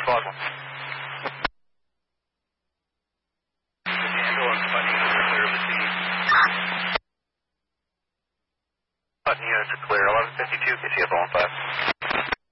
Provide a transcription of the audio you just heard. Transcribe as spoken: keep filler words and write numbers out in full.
Squad one. Ambulance Button units clear of the scene. Button units are clear. eleven fifty-two, K C F one five.